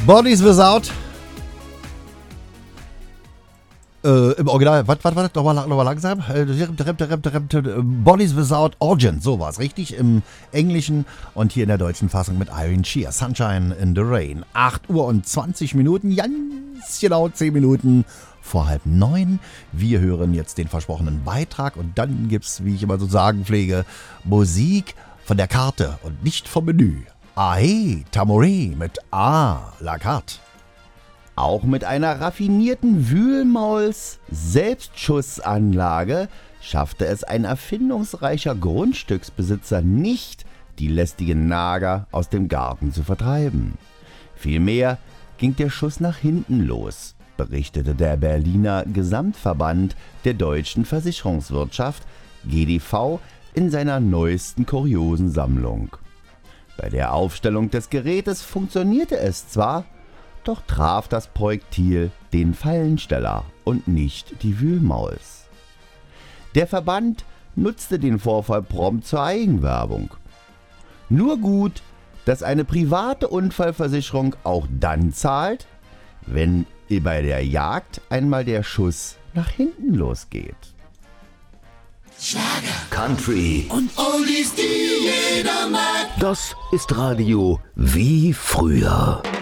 Bodies Without. Im Original, was? Nochmal langsam. Bodies Without Origin, so war es richtig im Englischen und hier in der deutschen Fassung mit Irene Shear. Sunshine in the Rain. 8 Uhr und 20 Minuten, ganz genau 10 Minuten vor 8:30. Wir hören jetzt den versprochenen Beitrag und dann gibt's, wie ich immer so sagen pflege, Musik von der Karte und nicht vom Menü. Ahe, Tamoré mit A, la carte. Auch mit einer raffinierten Wühlmauls-Selbstschussanlage schaffte es ein erfindungsreicher Grundstücksbesitzer nicht, die lästigen Nager aus dem Garten zu vertreiben. Vielmehr ging der Schuss nach hinten los, berichtete der Berliner Gesamtverband der deutschen Versicherungswirtschaft, GDV, in seiner neuesten kuriosen Sammlung. Bei der Aufstellung des Gerätes funktionierte es zwar, doch traf das Projektil den Fallensteller und nicht die Wühlmaus. Der Verband nutzte den Vorfall prompt zur Eigenwerbung. Nur gut, dass eine private Unfallversicherung auch dann zahlt, wenn bei der Jagd einmal der Schuss nach hinten losgeht. Schlager, Country und Oldies, die jeder mag. Das ist Radio wie früher.